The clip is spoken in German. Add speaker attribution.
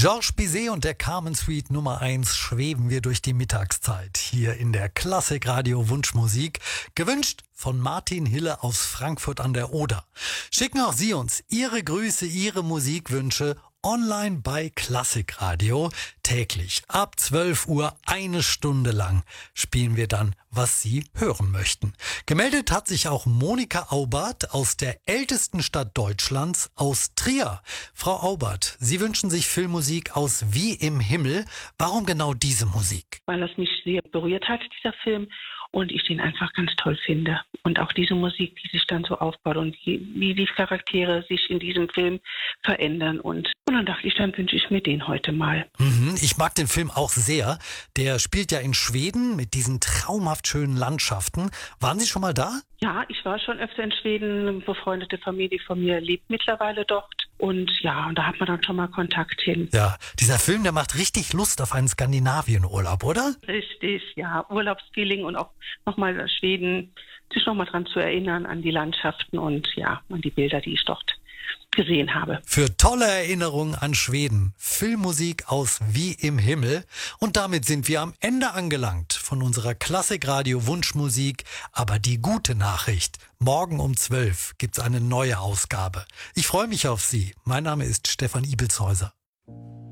Speaker 1: Georges Bizet und der Carmen Suite Nummer 1 schweben wir durch die Mittagszeit hier in der Klassikradio Wunschmusik. Gewünscht von Martin Hille aus Frankfurt an der Oder. Schicken auch Sie uns Ihre Grüße, Ihre Musikwünsche online bei Klassikradio. Täglich ab 12 Uhr, eine Stunde lang, spielen wir dann, was Sie hören möchten. Gemeldet hat sich auch Monika Aubert aus der ältesten Stadt Deutschlands, aus Trier. Frau Aubert, Sie wünschen sich Filmmusik aus Wie im Himmel. Warum genau diese Musik?
Speaker 2: Weil das mich sehr berührt hat, dieser Film. Und ich den einfach ganz toll finde. Und auch diese Musik, die sich dann so aufbaut und wie die Charaktere sich in diesem Film verändern. Und dann dachte ich, dann wünsche ich mir den heute mal.
Speaker 1: Ich mag den Film auch sehr. Der spielt ja in Schweden mit diesen traumhaft schönen Landschaften. Waren Sie schon mal da?
Speaker 2: Ja, ich war schon öfter in Schweden. Eine befreundete Familie von mir lebt mittlerweile dort. Und ja, und da hat man dann schon mal Kontakt hin.
Speaker 1: Ja, dieser Film, der macht richtig Lust auf einen Skandinavienurlaub, oder?
Speaker 2: Richtig, ja. Urlaubsfeeling und auch nochmal Schweden, sich nochmal dran zu erinnern an die Landschaften und ja, an die Bilder, die ich dort gesehen habe.
Speaker 1: Für tolle Erinnerungen an Schweden. Filmmusik aus Wie im Himmel. Und damit sind wir am Ende angelangt von unserer Klassikradio Wunschmusik. Aber die gute Nachricht: Morgen um 12 gibt's eine neue Ausgabe. Ich freue mich auf Sie. Mein Name ist Stefan Ibelshäuser.